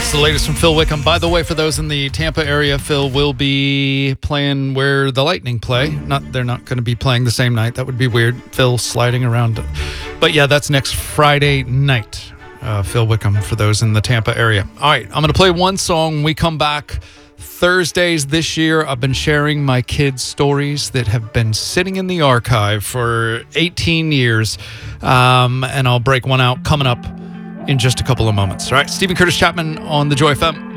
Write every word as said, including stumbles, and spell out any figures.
That's the latest from Phil Wickham. By the way, for those in the Tampa area, Phil will be playing where the Lightning play. Not, they're not going to be playing the same night. That would be weird. Phil sliding around. But yeah, that's next Friday night. Uh, Phil Wickham for those in the Tampa area. All right, I'm going to play one song when we come back. Thursdays this year, I've been sharing my kids' stories that have been sitting in the archive for eighteen years. Um, and I'll break one out coming up in just a couple of moments. All right, Stephen Curtis Chapman on the Joy F M.